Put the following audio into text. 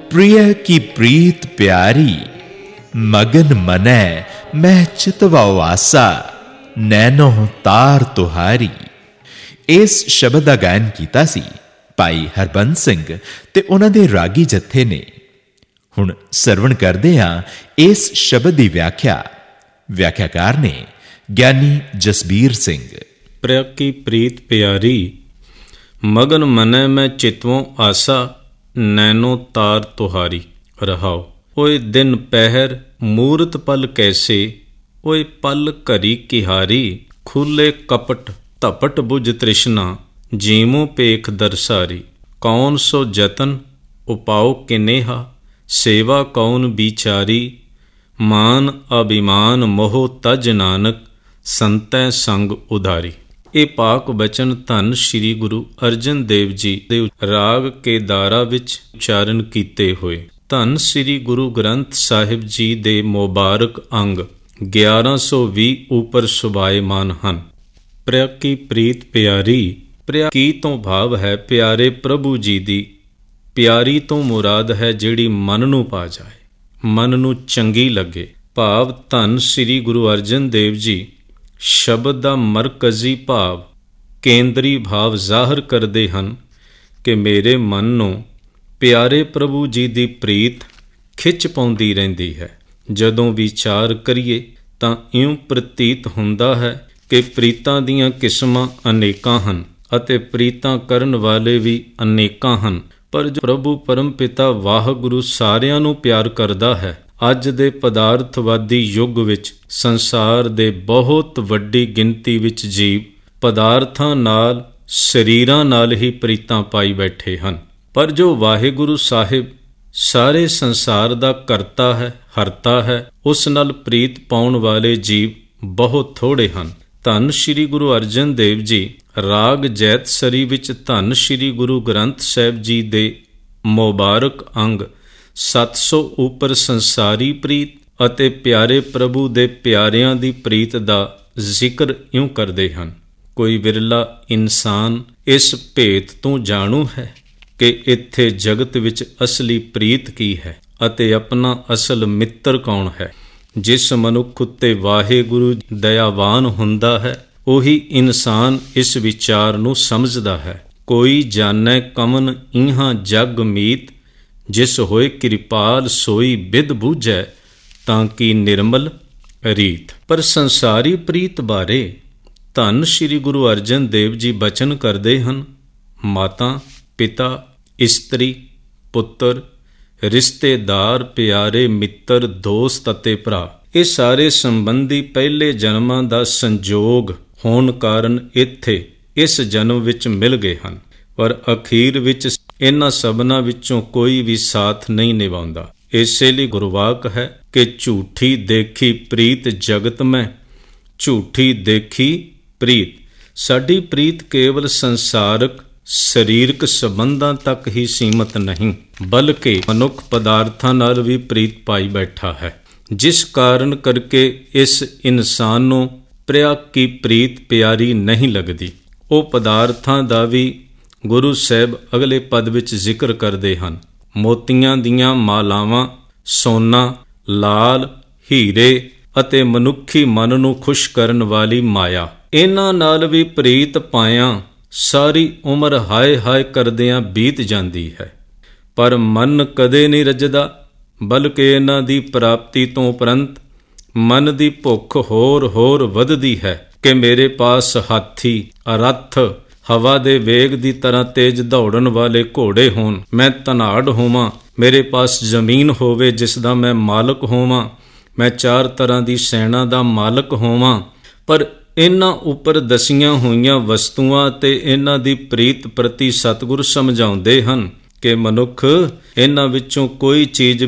प्रिय की प्रीत प्यारी, मगन मनै मैं चितवाओ आसा, नैनो तार तुहारी। इस शब्द का गायन किया सी भाई हरबंस सिंह ते उन्हां दे रागी जत्थे ने। हुण सरवण करदे हां इस शब्द की व्याख्याकार ने ज्ञानी जसबीर सिंह। प्रिय की प्रीत प्यारी, मगन मनै मैं चितवों आसा, नैनो तार तुहारी। रहाओ। ओए दिन पहर मूरत पल कैसे, ओए पल घरी किहारी। खुले कपट धपट बुझ तृष्णा, जीवों पेख दरसारी। कौन सो जतन उपाओ किनेहा, सेवा कौन बिचारी। मान अभिमान मोह तज नानक, संतै संग उधारी। ਇਹ ਪਾਕ ਬਚਨ ਧੰਨ ਸ਼੍ਰੀ ਗੁਰੂ ਅਰਜਨ ਦੇਵ ਜੀ ਦੇ ਰਾਗ ਕੇਦਾਰਾ ਵਿੱਚ ਉਚਾਰਨ ਕੀਤੇ ਹੋਏ ਧੰਨ ਸ਼੍ਰੀ ਗੁਰੂ ਗ੍ਰੰਥ ਸਾਹਿਬ ਜੀ ਦੇ ਮੁਬਾਰਕ ਅੰਗ 1120 ਉੱਪਰ ਸੁਭਾਏਮਾਨ ਹਨ। ਪ੍ਰਿਯ ਕੀ ਪ੍ਰੀਤ ਪਿਆਰੀ, ਪ੍ਰਿਯ ਕੀ ਤੋਂ ਭਾਵ ਹੈ ਪਿਆਰੇ ਪ੍ਰਭੂ ਜੀ ਦੀ। ਪਿਆਰੀ ਤੋਂ ਮੁਰਾਦ ਹੈ ਜਿਹੜੀ ਮਨ ਨੂੰ ਪਾ ਜਾਏ, ਮਨ ਨੂੰ ਚੰਗੀ ਲੱਗੇ। ਭਾਵ ਧੰਨ ਸ਼੍ਰੀ ਗੁਰੂ ਅਰਜਨ ਦੇਵ ਜੀ ਸ਼ਬਦ ਦਾ ਮਰਕਜ਼ੀ ਭਾਵ, ਕੇਂਦਰੀ ਭਾਵ ਜ਼ਾਹਰ ਕਰਦੇ ਹਨ ਕਿ ਮੇਰੇ ਮਨ ਨੂੰ ਪਿਆਰੇ ਪ੍ਰਭੂ ਜੀ ਦੀ ਪ੍ਰੀਤ ਖਿੱਚ ਪਾਉਂਦੀ ਰਹਿੰਦੀ ਹੈ। ਜਦੋਂ ਵਿਚਾਰ ਕਰੀਏ ਤਾਂ ਇਉਂ ਪ੍ਰਤੀਤ ਹੁੰਦਾ ਹੈ ਕਿ ਪ੍ਰੀਤਾਂ ਦੀਆਂ ਕਿਸਮਾਂ ਅਨੇਕਾਂ ਹਨ ਅਤੇ ਪ੍ਰੀਤਾਂ ਕਰਨ ਵਾਲੇ ਵੀ ਅਨੇਕਾਂ ਹਨ, ਪਰ ਜੋ ਪ੍ਰਭੂ ਪਰਮ ਪਿਤਾ ਵਾਹਿਗੁਰੂ ਸਾਰਿਆਂ ਨੂੰ ਪਿਆਰ ਕਰਦਾ ਹੈ। ਅੱਜ ਦੇ ਪਦਾਰਥਵਾਦੀ ਯੁੱਗ ਵਿੱਚ ਸੰਸਾਰ ਦੇ ਬਹੁਤ ਵੱਡੀ ਗਿਣਤੀ ਵਿੱਚ ਜੀਵ ਪਦਾਰਥਾਂ ਨਾਲ, ਸਰੀਰਾਂ ਨਾਲ ਹੀ ਪ੍ਰੀਤਾਂ ਪਾਈ ਬੈਠੇ ਹਨ, ਪਰ ਜੋ ਵਾਹਿਗੁਰੂ ਸਾਹਿਬ ਸਾਰੇ ਸੰਸਾਰ ਦਾ ਕਰਤਾ ਹੈ, ਹਰਤਾ ਹੈ, ਉਸ ਨਾਲ ਪ੍ਰੀਤ ਪਾਉਣ ਵਾਲੇ ਜੀਵ ਬਹੁਤ ਥੋੜੇ ਹਨ। ਧੰਨ ਸ਼੍ਰੀ ਗੁਰੂ ਅਰਜਨ ਦੇਵ ਜੀ ਰਾਗ ਜੈਤਸਰੀ ਵਿੱਚ ਧੰਨ ਸ਼੍ਰੀ ਗੁਰੂ ਗ੍ਰੰਥ ਸਾਹਿਬ ਜੀ ਦੇ ਮੁਬਾਰਕ ਅੰਗ 700 ਉੱਪਰ ਸੰਸਾਰੀ ਪ੍ਰੀਤ ਅਤੇ ਪਿਆਰੇ ਪ੍ਰਭੂ ਦੇ ਪਿਆਰਿਆਂ ਦੀ ਪ੍ਰੀਤ ਦਾ ਜ਼ਿਕਰ ਇਉਂ ਕਰਦੇ ਹਨ। ਕੋਈ ਵਿਰਲਾ ਇਨਸਾਨ ਇਸ ਭੇਤ ਤੋਂ ਜਾਣੂ ਹੈ ਕਿ ਇੱਥੇ ਜਗਤ ਵਿੱਚ ਅਸਲੀ ਪ੍ਰੀਤ ਕੀ ਹੈ ਅਤੇ ਆਪਣਾ ਅਸਲ ਮਿੱਤਰ ਕੌਣ ਹੈ। ਜਿਸ ਮਨੁੱਖ ਉੱਤੇ ਵਾਹਿਗੁਰੂ ਦਇਆਵਾਨ ਹੁੰਦਾ ਹੈ, ਉਹੀ ਇਨਸਾਨ ਇਸ ਵਿਚਾਰ ਨੂੰ ਸਮਝਦਾ ਹੈ। ਕੋਈ ਜਾਣੈ ਕਮਨ ਇਹਾਂ ਜਗ ਮੀਤ, ਜਿਸ ਹੋਏ ਕਿਰਪਾਲ ਸੋਈ ਬਿਦ ਬੂਝੈ, ਤਾਂ ਕੀ ਨਿਰਮਲ ਰੀਤ। ਪਰ ਸੰਸਾਰੀ ਪ੍ਰੀਤ ਬਾਰੇ ਧੰਨ ਸ਼੍ਰੀ ਗੁਰੂ ਅਰਜਨ ਦੇਵ ਜੀ ਬਚਨ ਕਰਦੇ ਹਨ। ਮਾਤਾ, ਪਿਤਾ, ਇਸਤਰੀ, ਪੁੱਤਰ, ਰਿਸ਼ਤੇਦਾਰ, ਪਿਆਰੇ ਮਿੱਤਰ, ਦੋਸਤ ਅਤੇ ਭਰਾ, ਇਹ ਸਾਰੇ ਸੰਬੰਧੀ ਪਹਿਲੇ ਜਨਮਾਂ ਦਾ ਸੰਜੋਗ ਹੋਣ ਕਾਰਨ ਇੱਥੇ ਇਸ ਜਨਮ ਵਿੱਚ ਮਿਲ ਗਏ ਹਨ, ਪਰ ਅਖੀਰ ਵਿੱਚ ਇਹਨਾਂ ਸਭਨਾਂ ਵਿੱਚੋਂ ਕੋਈ ਵੀ ਸਾਥ ਨਹੀਂ ਨਿਭਾਉਂਦਾ। ਇਸੇ ਲਈ ਗੁਰਵਾਕ ਹੈ ਕਿ ਝੂਠੀ ਦੇਖੀ ਪ੍ਰੀਤ ਜਗਤ ਮੈਂ, ਝੂਠੀ ਦੇਖੀ ਪ੍ਰੀਤ। ਸਾਡੀ ਪ੍ਰੀਤ ਕੇਵਲ ਸੰਸਾਰਕ ਸਰੀਰਕ ਸੰਬੰਧਾਂ ਤੱਕ ਹੀ ਸੀਮਤ ਨਹੀਂ, ਬਲਕਿ ਮਨੁੱਖ ਪਦਾਰਥਾਂ ਨਾਲ ਵੀ ਪ੍ਰੀਤ ਪਾਈ ਬੈਠਾ ਹੈ, ਜਿਸ ਕਾਰਨ ਕਰਕੇ ਇਸ ਇਨਸਾਨ ਨੂੰ ਪ੍ਰਿਆ ਕੀ ਪ੍ਰੀਤ ਪਿਆਰੀ ਨਹੀਂ ਲੱਗਦੀ। ਉਹ ਪਦਾਰਥਾਂ ਦਾ ਵੀ ਗੁਰੂ ਸਾਹਿਬ ਅਗਲੇ ਪਦ ਵਿੱਚ ਜ਼ਿਕਰ ਕਰਦੇ ਹਨ। ਮੋਤੀਆਂ ਦੀਆਂ ਮਾਲਾਵਾਂ, ਸੋਨਾ, ਲਾਲ, ਹੀਰੇ ਅਤੇ ਮਨੁੱਖੀ ਮਨ ਨੂੰ ਖੁਸ਼ ਕਰਨ ਵਾਲੀ ਮਾਇਆ, ਇਹਨਾਂ ਨਾਲ ਵੀ ਪ੍ਰੀਤ ਪਾਇਆਂ ਸਾਰੀ ਉਮਰ ਹਾਏ ਹਾਏ ਕਰਦਿਆਂ ਬੀਤ ਜਾਂਦੀ ਹੈ, ਪਰ ਮਨ ਕਦੇ ਨਹੀਂ ਰੱਜਦਾ, ਬਲਕਿ ਇਹਨਾਂ ਦੀ ਪ੍ਰਾਪਤੀ ਤੋਂ ਉਪਰੰਤ ਮਨ ਦੀ ਭੁੱਖ ਹੋਰ ਵੱਧਦੀ ਹੈ ਕਿ ਮੇਰੇ ਪਾਸ ਹਾਥੀ, ਰੱਥ, ਹਵਾ ਦੇ ਵੇਗ ਦੀ ਤਰ੍ਹਾਂ ਤੇਜ਼ ਦੌੜਨ ਵਾਲੇ ਘੋੜੇ ਹੋਣ, ਮੈਂ ਧਨਾਢ ਹੋਵਾਂ, ਮੇਰੇ ਪਾਸ ਜ਼ਮੀਨ ਹੋਵੇ ਜਿਸ ਦਾ ਮੈਂ ਮਾਲਕ ਹੋਵਾਂ, ਮੈਂ 4 ਤਰ੍ਹਾਂ ਦੀ ਸੈਨਾ ਦਾ ਮਾਲਕ ਹੋਵਾਂ। ਪਰ ਇਹਨਾਂ ਉੱਪਰ ਦਸੀਆਂ ਹੋਈਆਂ ਵਸਤੂਆਂ ਤੇ ਇਹਨਾਂ ਦੀ ਪ੍ਰੀਤ ਪ੍ਰਤੀ ਸਤਿਗੁਰੂ ਸਮਝਾਉਂਦੇ ਹਨ ਕਿ ਮਨੁੱਖ ਇਹਨਾਂ ਵਿੱਚੋਂ ਕੋਈ ਚੀਜ਼